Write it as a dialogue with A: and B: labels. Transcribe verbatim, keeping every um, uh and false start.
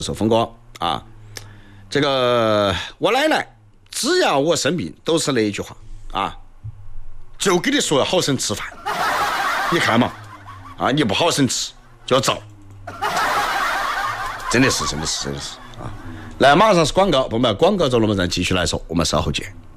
A: 说峰哥啊，这个我奶奶只要我生病都是那一句话啊，就给你说要好生吃饭，你看嘛啊，你不好生吃就要遭，真的是真的是真的是啊！来，马上是广告，我们广告走了，我们再继续来说，我们稍后见。